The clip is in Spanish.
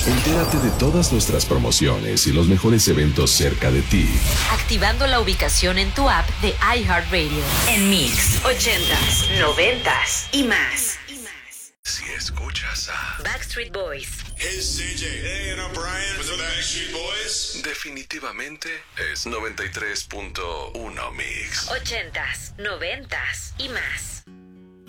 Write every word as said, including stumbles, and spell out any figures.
Entérate de todas nuestras promociones y los mejores eventos cerca de ti. Activando la ubicación en tu app de iHeartRadio. En Mix, ochentas, noventas y más. Si escuchas a Backstreet Boys. Hey, C J. Hey, and I'm Brian. What's up, Backstreet Boys? definitivamente es noventa y tres punto uno Mix. Ochentas, noventas y más.